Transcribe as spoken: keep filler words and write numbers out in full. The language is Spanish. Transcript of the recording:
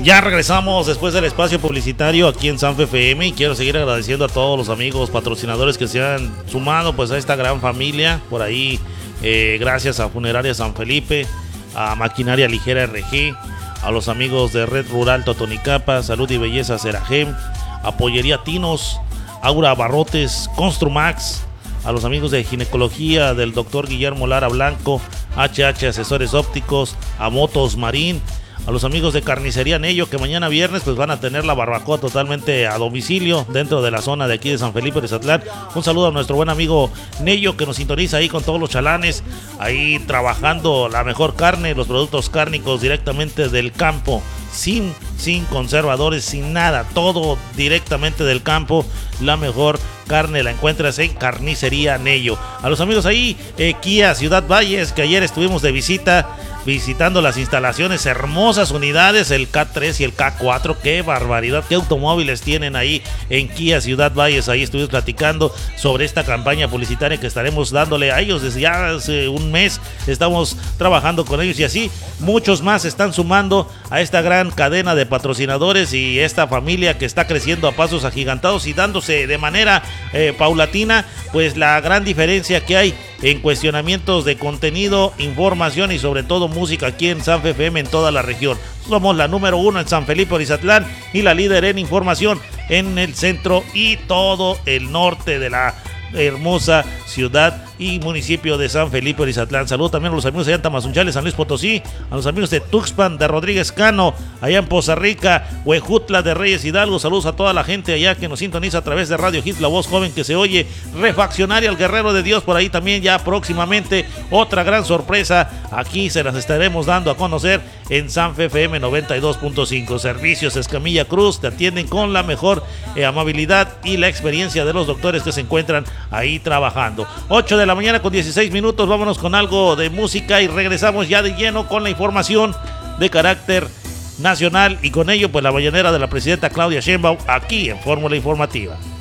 Ya regresamos después del espacio publicitario aquí en Sanfe F M y quiero seguir agradeciendo a todos los amigos patrocinadores que se han sumado pues a esta gran familia. Por ahí, eh, gracias a Funeraria San Felipe, a Maquinaria Ligera R G, a los amigos de Red Rural Totonicapa, Salud y Belleza Seragem, a Pollería Tinos, Aura Abarrotes, Construmax, a los amigos de Ginecología del doctor Guillermo Lara Blanco, H H Asesores Ópticos, a Motos Marín, a los amigos de Carnicería Nello, que mañana viernes pues van a tener la barbacoa totalmente a domicilio dentro de la zona de aquí de San Felipe de Zatlán. Un saludo a nuestro buen amigo Nello, que nos sintoniza ahí con todos los chalanes, ahí trabajando la mejor carne, los productos cárnicos directamente del campo, sin, sin conservadores, sin nada, todo directamente del campo. La mejor carne la encuentras en Carnicería Nello. A los amigos ahí, eh, Kia Ciudad Valles, que ayer estuvimos de visita, visitando las instalaciones, hermosas unidades, el K tres y el K cuatro, qué barbaridad, qué automóviles tienen ahí en Kia Ciudad Valles. Ahí estuvimos platicando sobre esta campaña publicitaria que estaremos dándole a ellos desde ya hace un mes, estamos trabajando con ellos y así muchos más están sumando a esta gran cadena de patrocinadores y esta familia que está creciendo a pasos agigantados y dándose de manera eh, paulatina pues la gran diferencia que hay en cuestionamientos de contenido, información y sobre todo música aquí en Sanfe F M en toda la región. Somos la número uno en San Felipe Orizatlán y la líder en información en el centro y todo el norte de la hermosa ciudad y municipio de San Felipe Orizatlán. Saludos también a los amigos de Tamazunchales, San Luis Potosí, a los amigos de Tuxpan, de Rodríguez Cano, allá en Poza Rica, Huejutla de Reyes Hidalgo. Saludos a toda la gente allá que nos sintoniza a través de Radio Hits, la voz joven que se oye. Refaccionaria al Guerrero de Dios, por ahí también ya próximamente otra gran sorpresa. Aquí se las estaremos dando a conocer en Sanfe F M noventa y dos punto cinco. Servicios Escamilla Cruz, te atienden con la mejor eh, amabilidad y la experiencia de los doctores que se encuentran ahí trabajando. ocho de la mañana con dieciséis minutos, vámonos con algo de música y regresamos ya de lleno con la información de carácter nacional y con ello pues la mañanera de la presidenta Claudia Sheinbaum aquí en Fórmula Informativa.